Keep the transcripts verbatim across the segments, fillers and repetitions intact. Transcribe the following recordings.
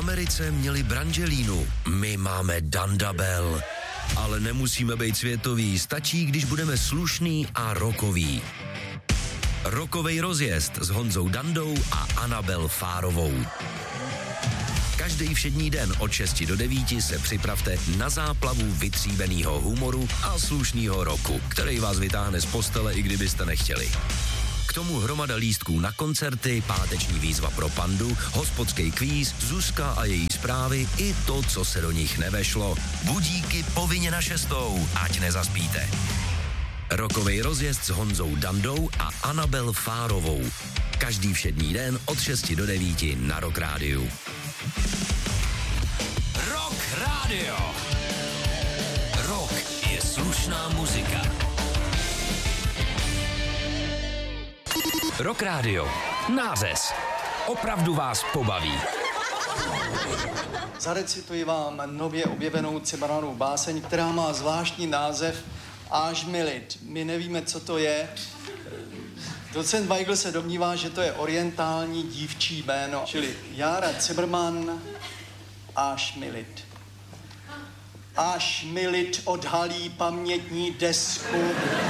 Americe měli Brangelinu, my máme Dandabel. Ale nemusíme být světoví, stačí, když budeme slušný a rockový. Rockovej rozjezd s Honzou Dandou a Anabel Fárovou. Každý všední den od šesti do devíti se připravte na záplavu vytříbenýho humoru a slušnýho roku, který vás vytáhne z postele, i kdybyste nechtěli. K tomu hromada lístků na koncerty, páteční výzva pro Pandu, hospodský kvíz, Zuzka a její zprávy i to, co se do nich nevešlo. Budíky povinně na šestou, ať nezaspíte. Rockovej rozjezd s Honzou Dandou a Anabel Fárovou. Každý všední den od šesti do devíti na Rock Rádiu. Rock Radio. Rock je slušná muzika. Rock Radio. Nářez. Opravdu vás pobaví. Zarecituji vám nově objevenou Cimrmanovou báseň, která má zvláštní název Až mi lid. My nevíme, co to je. Docent Weigl se domnívá, že to je orientální dívčí jméno, čili Jára Cimrman, Až mi lid. Až mi lid odhalí pamětní desku.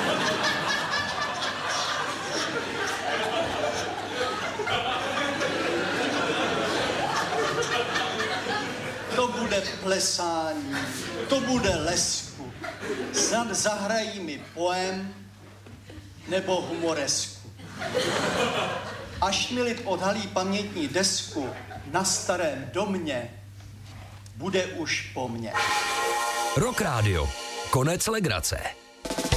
To bude plesání, to bude lesku. Snad zahrají mi poem nebo humoresku. Až mi lid odhalí pamětní desku na starém domě, bude už po mně. Rock Radio. Konec legrace.